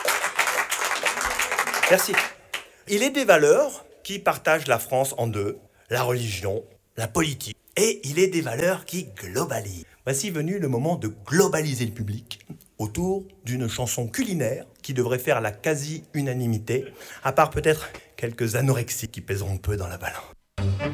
Merci. Il est des valeurs qui partagent la France en deux, la religion, la politique. Et il est des valeurs qui globalisent. Voici venu le moment de globaliser le public autour d'une chanson culinaire qui devrait faire la quasi-unanimité, à part peut-être quelques anorexiques qui pèseront peu dans la balance.